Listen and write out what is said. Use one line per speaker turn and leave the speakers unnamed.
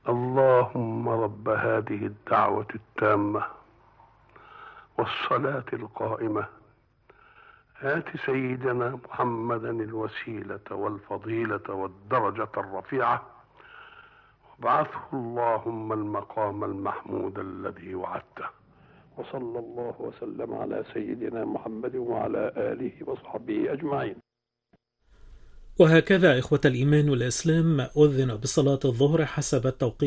اللهم رب هذه الدعوة التامة والصلاة القائمة آت سيدنا محمدا الوسيلة والفضيلة والدرجة الرفيعة وابعثه اللهم المقام المحمود الذي وعدته. وصلى الله وسلم على سيدنا محمد وعلى آله وصحبه أجمعين.
وهكذا إخوة الإيمان والإسلام أذن بصلاة الظهر حسب التوقيت